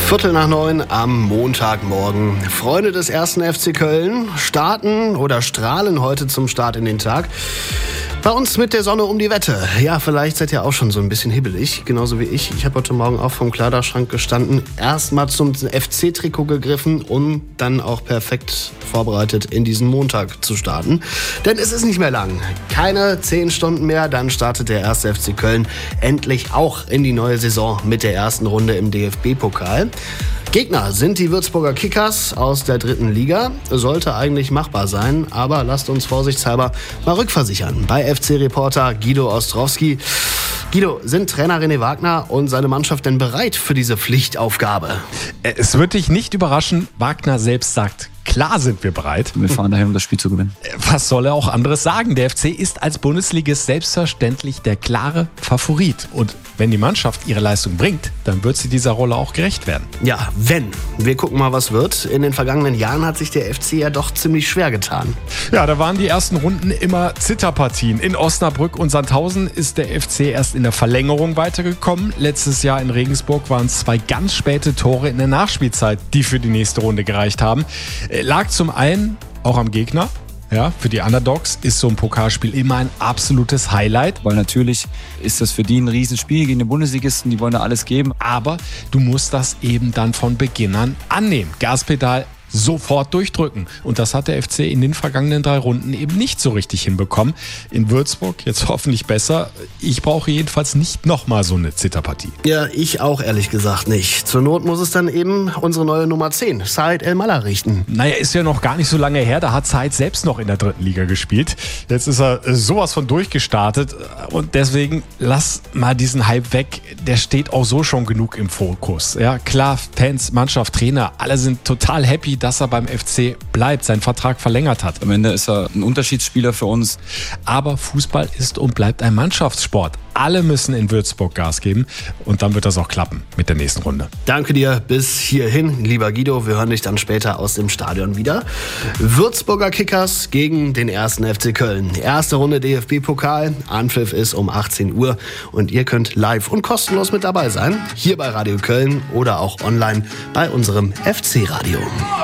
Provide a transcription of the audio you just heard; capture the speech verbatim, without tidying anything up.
Viertel nach neun am Montagmorgen. Freunde des ersten F C Köln starten oder strahlen heute zum Start in den Tag. Bei uns mit der Sonne um die Wette. Ja, vielleicht seid ihr auch schon so ein bisschen hibbelig, genauso wie ich. Ich habe heute Morgen auch vom Kleiderschrank gestanden, erstmal zum F C-Trikot gegriffen und dann auch perfekt vorbereitet in diesen Montag zu starten. Denn es ist nicht mehr lang. Keine zehn Stunden mehr, dann startet der erste F C Köln endlich auch in die neue Saison mit der ersten Runde im D F B-Pokal. Gegner sind die Würzburger Kickers aus der dritten Liga. Sollte eigentlich machbar sein, aber lasst uns vorsichtshalber mal rückversichern. Bei F C-Reporter Guido Ostrowski. Guido, sind Trainer René Wagner und seine Mannschaft denn bereit für diese Pflichtaufgabe? Es wird dich nicht überraschen, Wagner selbst sagt, klar sind wir bereit. Wir fahren dahin, um das Spiel zu gewinnen. Was soll er auch anderes sagen? Der F C ist als Bundesligist selbstverständlich der klare Favorit. Und wenn die Mannschaft ihre Leistung bringt, dann wird sie dieser Rolle auch gerecht werden. Ja, wenn. Wir gucken mal, was wird. In den vergangenen Jahren hat sich der F C ja doch ziemlich schwer getan. Ja, da waren die ersten Runden immer Zitterpartien. In Osnabrück und Sandhausen ist der F C erst in der Verlängerung weitergekommen. Letztes Jahr in Regensburg waren es zwei ganz späte Tore in der Nachspielzeit, die für die nächste Runde gereicht haben. Lag zum einen auch am Gegner. Ja, für die Underdogs ist so ein Pokalspiel immer ein absolutes Highlight. Weil natürlich ist das für die ein Riesenspiel gegen den Bundesligisten, die wollen da alles geben. Aber du musst das eben dann von Beginn an annehmen. Gaspedal sofort durchdrücken. Und das hat der F C in den vergangenen drei Runden eben nicht so richtig hinbekommen. In Würzburg jetzt hoffentlich besser. Ich brauche jedenfalls nicht nochmal so eine Zitterpartie. Ja, ich auch ehrlich gesagt nicht. Zur Not muss es dann eben unsere neue Nummer zehn, Said El-Mallah, richten. Naja, ist ja noch gar nicht so lange her. Da hat Said selbst noch in der dritten Liga gespielt. Jetzt ist er sowas von durchgestartet. Und deswegen lass mal diesen Hype weg. Der steht auch so schon genug im Fokus. Ja, klar, Fans, Mannschaft, Trainer, alle sind total happy, dass er beim F C bleibt, seinen Vertrag verlängert hat. Am Ende ist er ein Unterschiedsspieler für uns. Aber Fußball ist und bleibt ein Mannschaftssport. Alle müssen in Würzburg Gas geben und dann wird das auch klappen mit der nächsten Runde. Danke dir bis hierhin, lieber Guido. Wir hören dich dann später aus dem Stadion wieder. Würzburger Kickers gegen den ersten F C Köln. Erste Runde D F B-Pokal. Anpfiff ist um achtzehn Uhr und ihr könnt live und kostenlos mit dabei sein. Hier bei Radio Köln oder auch online bei unserem F C-Radio.